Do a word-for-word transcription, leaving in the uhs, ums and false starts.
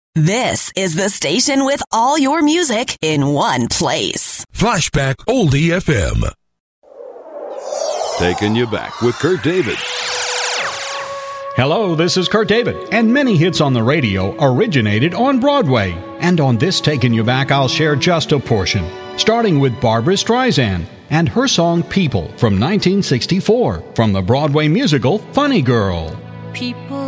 This is the station with all your music in one place. Flashback Oldie F M. Taking you back with Kurt David. Hello, this is Kurt David, and many hits on the radio originated on Broadway. And on this Taking You Back, I'll share just a portion, starting with Barbra Streisand and her song People from nineteen sixty-four from the Broadway musical Funny Girl. People